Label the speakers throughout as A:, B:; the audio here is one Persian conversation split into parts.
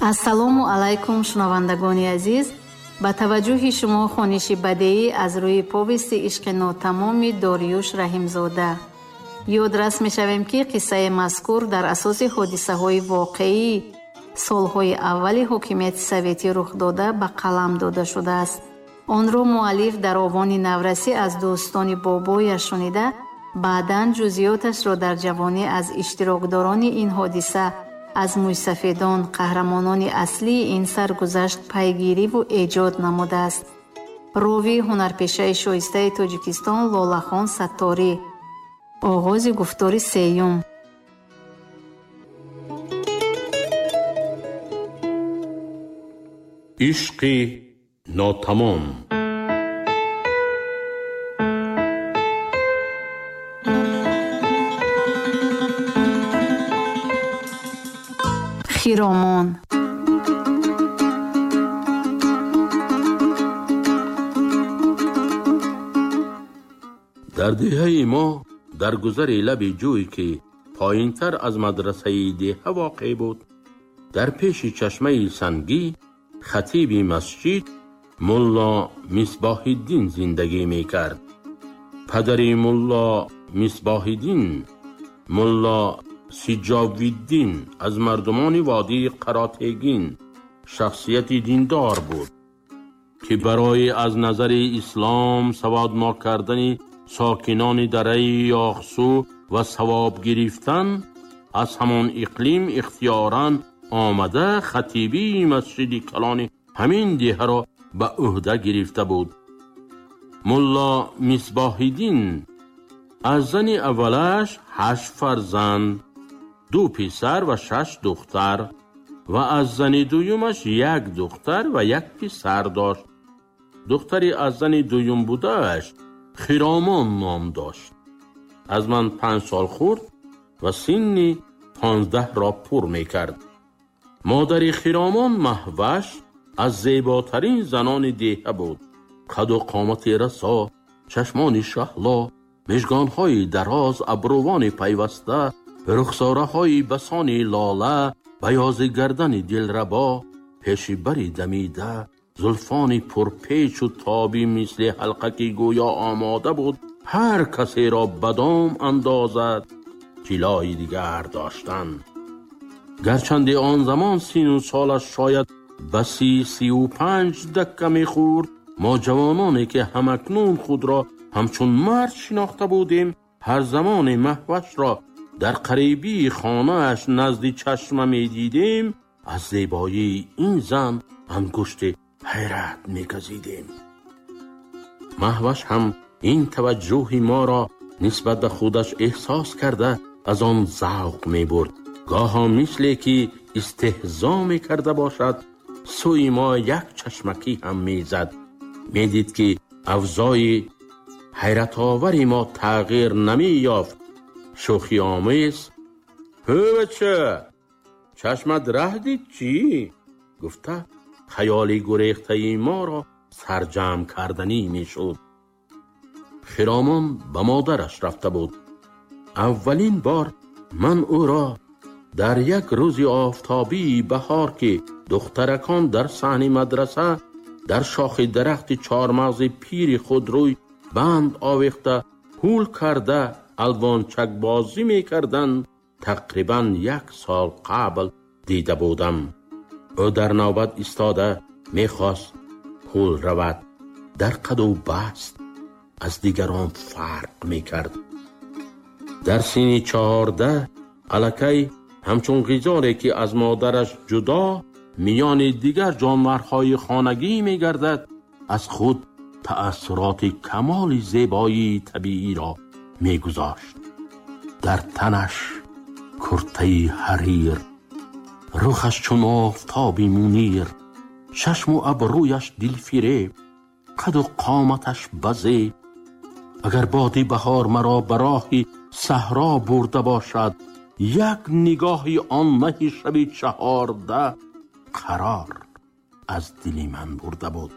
A: ассалому алайкум шунавандагони азиз, ба таваҷҷӯҳи шумо хониши бадеӣ аз рӯи повести ишқи нотамоми Дориюш Раҳимзода. ёдрас мешавем ки қиссаи мазкур дар асоси ҳодисаҳои воқеӣ солҳои аввали ҳокимияти советӣ рухдода ба қалам дода шудааст. онро муаллиф дар овони наврасӣ аз достони бобояш шунида, баъдан ҷузъиёташро дар ҷавонӣ аз иштирокдорони ин ҳодиса, аз мӯйсафедон, қаҳрамонони аслии ин саргузашт пайгириву эҷод намудааст. рови ҳунарпешаи шоистаи Тоҷикистон Лолахон Сатторӣ. оғози гуфтори сеюм.
B: ишқи нотамом.
A: хиромон.
B: дар деҳаи мо дар гузари лаби ҷӯй ки поинтар аз мадрасаи деҳа воқеъ буд, дар пеши чашмаи сангӣ хатиби масҷид мулло мисбоҳиддин зиндагӣ мекард. падари мулло мисбоҳиддин, мулло сиҷовиддин, аз мардумони водии Қаротегин шахсияти диндор буд, ки барои аз назари ислом саводнок кардани сокинони дараи Ёхсу ва савоб гирифтан аз ҳамон иқлим ихтиёран омада хатибии масҷиди калони ҳамин деҳаро ба уҳда гирифта буд. мулло мисбоҳиддин аз зани аввалаш 8 фарзанд, 2 писар ва 6 духтар ва аз зани дуюмаш 1 духтар ва 1 писар дошт. духтари аз зани дуюм будааш хиромон ном дошт. аз ман 5 сол хурд ва синни 15 ро пур мекард. модари хиромон маҳваш аз зеботарин занони деҳа буд. қаду қомати расо, чашмони шаҳло, межгонҳои дароз, абрувони пайваста, рухсораҳои басони лола, баязи гардани дилрабо, пеши бари дамида, зулфони пурпечу тоби мисли ҳалқаки гӯё омода буд ҳар касеро бадом андозад ҷилои дигар доштан. гарчанде он замон сину солаш шояд ба 30-35 дакка мехӯрд, мо ҷавононе ки ҳамакнун худро ҳамчун мард шинохта будем, ҳар замони маҳвашро дар қарибии хонааш назди чашма медидем, аз зебоии ин зан ангушти ҳайрат мегазидем. маҳваш ҳам ин таваҷҷӯҳи моро нисбат ба худаш эҳсос карда аз он завқ мебурд. гоҳо мисле ки истеҳзо мекарда бошад, сӯи мо як чашмакӣ ҳам мезад. медид ки авзои ҳайратовари мо тағйир намеёфт. шӯхиомез: ҳӯ бача, чашмат раҳ дид чӣ? гуфта хаёли гурехтаи моро сарҷамъ карданӣ мешуд. хиромон ба модараш рафта буд. аввалин бор ман ӯро дар як рӯзи офтобии баҳор ки духтаракон дар саҳни мадраса дар шохи дарахти чормағзи пири худрӯй банд овехта ҳул карда алвончакбозӣ мекарданд, тақрибан 1 сол қабл дида будам. ӯ дар навбат истода мехост ҳул равад. дар қаду баст аз дигарон фарқ мекард. дар синни 14 алакай ҳамчун ғизоре ки аз модараш ҷудо миёни дигар ҷонварҳои хонагӣ мегардад, аз худ таассуроти камоли зебоии табииро мегузошт. дар танаш куртаи ҳарир, рухаш чун офтоби мунир, чашму абрӯяш дилфиреб, қаду қоматаш базеб. агар боди баҳор маро ба роҳи саҳро бурда бошад, як нигоҳи он маҳи шаби 14 қарор аз дили ман бурда буд.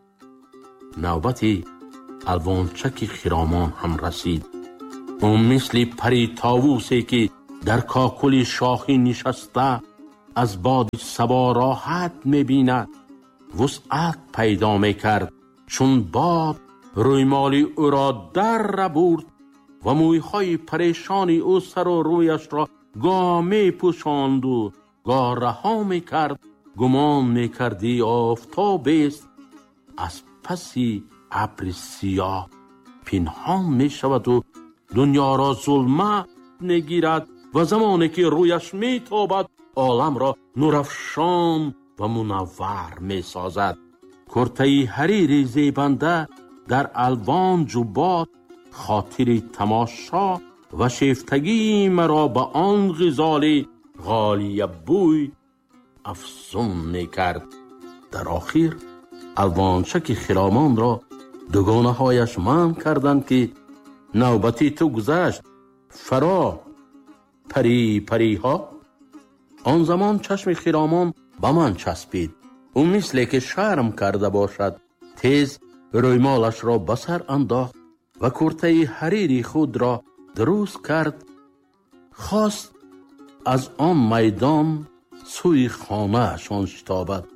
B: навбати алвончаки хиромон ҳам расид. ӯ мисли пари товусе ки дар кокули шохӣ нишаста از باد صبا راحت می‌بیند، وسعت پیدا می‌کرد چون باد رویمالی او را در ربورد و مویهای پریشانی او سر و رویش را گاه می‌پوشاند و گاه رها می‌کرد. گمان می‌کردی آفتاب است از پسی ابر سیاه پنهان می‌شود و دنیا را ظلمت می‌گیرد و زمانی که رویش می‌تابد عالم را نورافشان و منور می‌سازد. کرته حریری زیبنده در الوان جبات خاطر تماشا و شیفتگی مرا به آن غزال غالیه بوی افزون می‌کرد. در آخر الوانشک خرامان را دوگانه هایش منع کردند که نوبتی تو گذشت فرا پری ها. آن زمان چشم خرامان به من چسبید. او مثل که شرم کرده باشد تیز رویمالش را بسر انداخت و کرته حریری خود را درست کرد. خواست از آن میدان سوی خانه شان شتابد.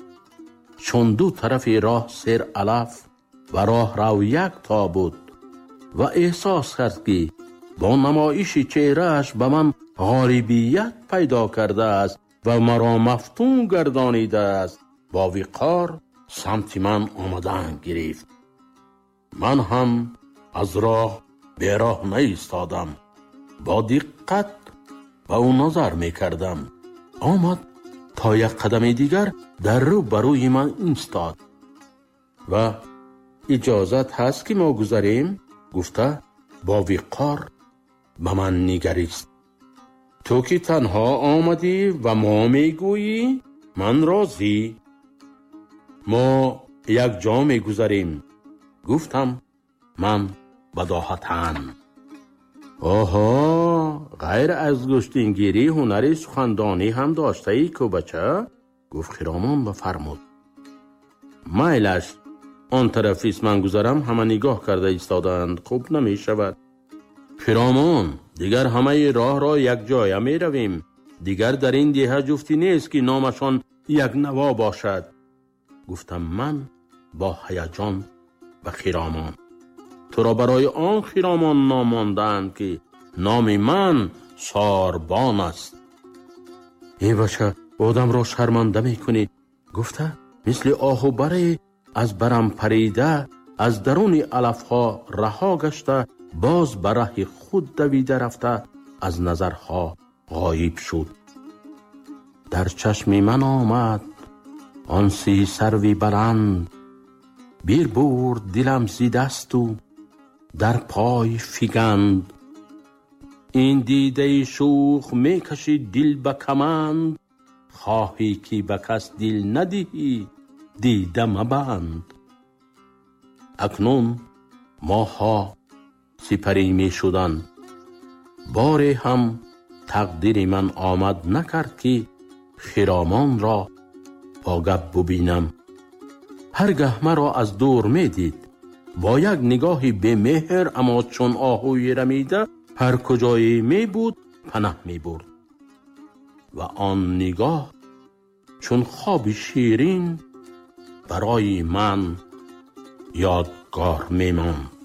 B: چون دو طرف راه سر علف و راه رو یک تا بود و احساس کرد که با نمایش چهرهش به من غالبیت پیدا کرده است و مرا مفتون گردانیده است، با وقار سمت من آمدن گرفت. من هم از راه به راه نایستادم، با دقت به او نظر می کردم. آمد تا یک قدم دیگر در رو بروی من ایستاد و اجازت هست که ما گذریم گفته با وقار به من نگریست. تو که تنها آمدی و ما میگویی من راضی، ما یک جا میگذریم. گفتم من بداهتاً. آها، غیر از گشتنگیری هنر سخندانی هم داشته ای که بچه؟ گفت خرامان و فرمود میلش آن طرفیست من گذرم. همه نگاه کرده ایستادند. خوب نمی شود. خرامان دیگر همه راه را یک جای می رویم. دیگر در این دیه جفتی نیست که نامشان یک نوا باشد. گفتم من با هیجان به خرامان تو را برای آن خرامان ناماندند که نام من ساربان است. این بچه آدم را شرمنده می کنید. گفته مثل آهو بره از برم پریده از درون علف ها رها گشته باز به ره خود دویده رفته از نظرها غایب شد. در چشم من آمد آن سی سروی بلند، بیر برد دلم زی دست و در پای فگند. این دیده شوخ می کشید دل به کمند، خواهی که به کس دل ندهی دیده مبند. اکنون ماها سپری می شدن، باری هم تقدیر من آمد نکرد که خرامان را با گپ ببینم. هرگاه مرا از دور می دید با یک نگاهی به مهر اما چون آهوی رمیده هر کجایی می بود پناه می برد و آن نگاه چون خواب شیرین برای من یادگار می ماند.